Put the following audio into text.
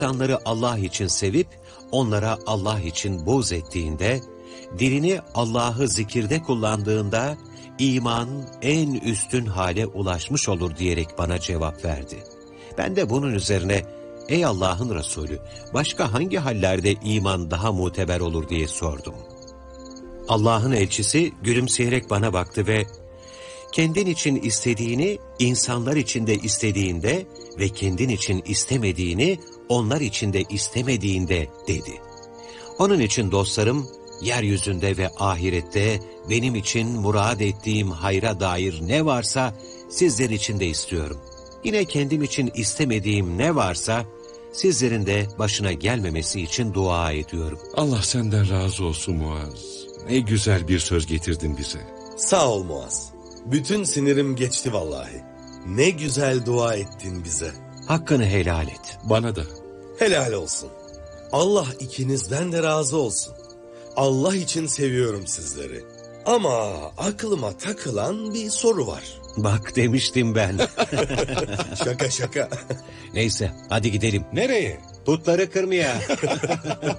İnsanları Allah için sevip onlara Allah için buğz ettiğinde, dilini Allah'ı zikirde kullandığında iman en üstün hale ulaşmış olur diyerek bana cevap verdi. Ben de bunun üzerine ey Allah'ın Resulü başka hangi hallerde iman daha muteber olur diye sordum. Allah'ın elçisi gülümseyerek bana baktı ve kendin için istediğini insanlar için de istediğinde ve kendin için istemediğini onlar için de istemediğinde dedi. Onun için dostlarım, yeryüzünde ve ahirette benim için murad ettiğim hayra dair ne varsa sizler için de istiyorum. Yine kendim için istemediğim ne varsa sizlerin de başına gelmemesi için dua ediyorum. Allah senden razı olsun Muaz. Ne güzel bir söz getirdin bize. Sağ ol Muaz. Bütün sinirim geçti vallahi. Ne güzel dua ettin bize. Hakkını helal et. Bana da. Helal olsun. Allah ikinizden de razı olsun. Allah için seviyorum sizleri. Ama aklıma takılan bir soru var. Bak demiştim ben. Şaka şaka. Neyse hadi gidelim. Nereye? Putları kırmaya.